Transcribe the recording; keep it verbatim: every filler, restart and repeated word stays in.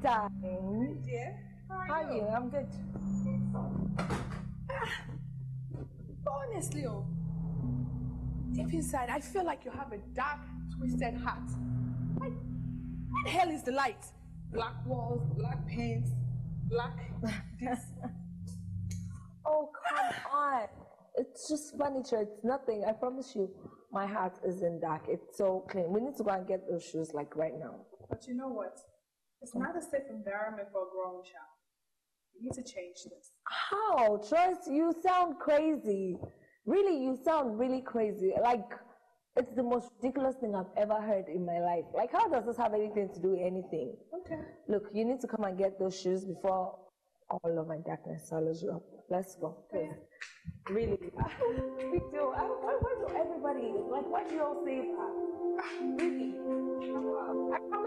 Darling. Yeah. How are, How are you? you? I'm good. Honestly, oh, deep inside, I feel like you have a dark, twisted heart. Like, what the hell is the light? Black walls, black paint, black this. Oh, come on. It's just furniture. It's nothing. I promise you, my heart isn't dark. It's so clean. We need to go and get those shoes like right now. But you know what? It's not a safe environment for a grown child. You need to change this. How? Trust, you sound crazy. Really, you sound really crazy. Like, it's the most ridiculous thing I've ever heard in my life. Like, how does this have anything to do with anything? Okay. Look, you need to come and get those shoes before all of my darkness swallows you up. Let's go. Okay. Really? We do. I, why, why do everybody, like, why do you all say that? Really? I